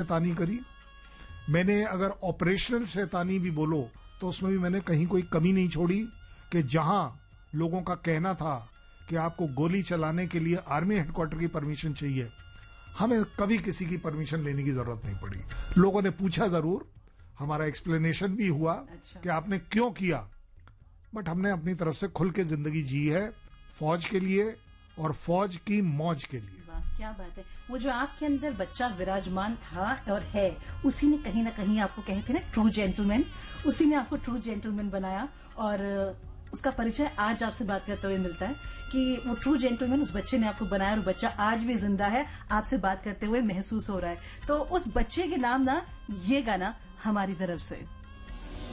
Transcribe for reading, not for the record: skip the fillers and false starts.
शैतानी करी। मैंने अगर ऑपरेशनल शैतानी भी बोलो तो उसमें भी मैंने कहीं कोई कमी नहीं छोड़ी कि जहां लोगों का कहना था कि आपको गोली चलाने के लिए आर्मी हेडक्वार्टर की परमिशन चाहिए, हमें कभी किसी की परमिशन लेने की जरूरत नहीं पड़ी। लोगों ने पूछा जरूर, हमारा एक्सप्लेनेशन भी हुआ कि आपने क्यों किया, बट हमने अपनी तरफ से खुल के जिंदगी जी है, फौज के लिए और फौज की मौज के लिए। क्या बात है। वो जो आपके अंदर बच्चा विराजमान था और है, उसी ने कहीं ना कहीं आपको कहते ना ट्रू जेंटलमैन, उसी ने आपको ट्रू जेंटलमैन बनाया। और उसका परिचय आज आपसे बात करते हुए मिलता है कि वो ट्रू जेंटलमैन उस बच्चे ने आपको बनाया और बच्चा आज भी जिंदा है, आपसे बात करते हुए महसूस हो रहा है। तो उस बच्चे के नाम ना ये गाना हमारी तरफ से।